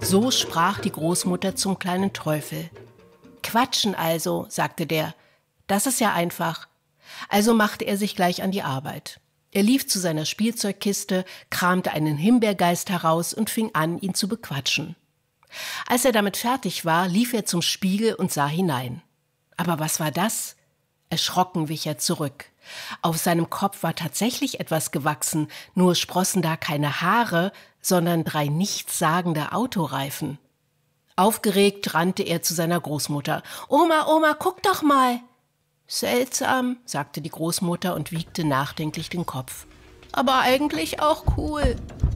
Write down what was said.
So sprach die Großmutter zum kleinen Teufel. »Quatschen also«, sagte der, »das ist ja einfach.« Also machte er sich gleich an die Arbeit. Er lief zu seiner Spielzeugkiste, kramte einen Himbeergeist heraus und fing an, ihn zu bequatschen. Als er damit fertig war, lief er zum Spiegel und sah hinein. Aber was war das? Erschrocken wich er zurück. Auf seinem Kopf war tatsächlich etwas gewachsen, nur sprossen da keine Haare, sondern 3 nichtssagende Autoreifen. Aufgeregt rannte er zu seiner Großmutter. »Oma, Oma, guck doch mal!« »Seltsam«, sagte die Großmutter und wiegte nachdenklich den Kopf. »Aber eigentlich auch cool.«